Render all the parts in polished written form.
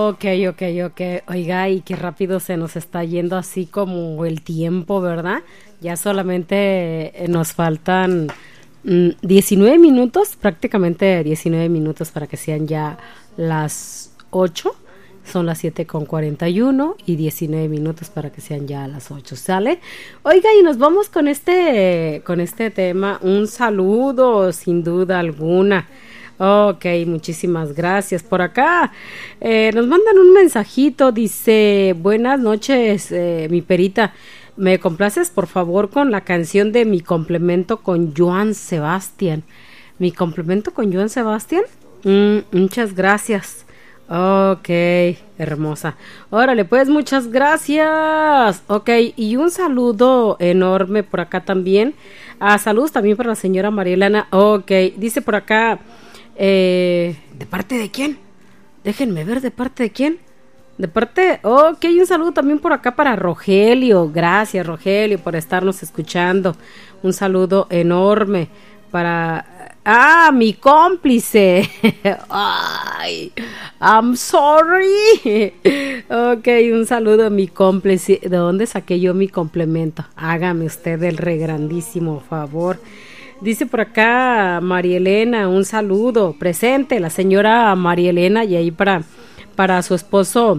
Ok. Oiga, y qué rápido se nos está yendo así como el tiempo, ¿verdad? Ya solamente nos faltan 19 minutos, prácticamente 19 minutos para que sean ya las 8. Son las 7:41 y 19 minutos para que sean ya las 8. ¿Sale? Oiga, y nos vamos con este tema. Un saludo, sin duda alguna. Ok, muchísimas gracias. Por acá nos mandan un mensajito. Dice, buenas noches, mi perita. ¿Me complaces, por favor, con la canción de Mi Complemento con Joan Sebastián? ¿Mi Complemento con Joan Sebastián? Muchas gracias. Ok, hermosa. Órale, pues muchas gracias. Ok, y un saludo enorme por acá también. Saludos también para la señora Marielena. Ok, dice por acá, ¿de parte de quién? Déjenme ver, ¿de parte de quién? De parte, ok, un saludo también por acá para Rogelio. Gracias, Rogelio, por estarnos escuchando. Un saludo enorme para... mi cómplice. Ay, I'm sorry. Ok, un saludo a mi cómplice. ¿De dónde saqué yo mi complemento? Hágame usted el regrandísimo favor. Dice por acá María Elena, un saludo. Presente, la señora María Elena, y ahí para su esposo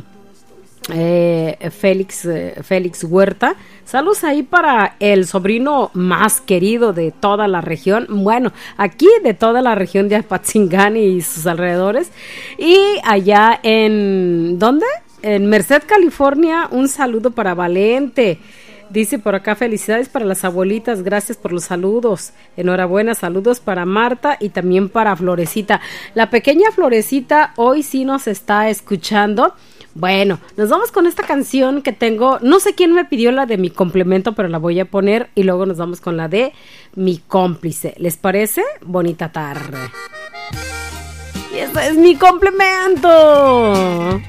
Félix Huerta. Saludos ahí para el sobrino más querido de toda la región, bueno, aquí de toda la región de Apatzingán y sus alrededores, y allá en ¿dónde? En Merced, California. Un saludo para Valente. Dice por acá, felicidades para las abuelitas, gracias por los saludos, enhorabuena, saludos para Marta y también para Florecita. La pequeña Florecita hoy sí nos está escuchando. Bueno, nos vamos con esta canción que tengo, no sé quién me pidió la de Mi Complemento, pero la voy a poner, y luego nos vamos con la de Mi Cómplice. ¿Les parece? Bonita tarde. Y este es Mi Complemento.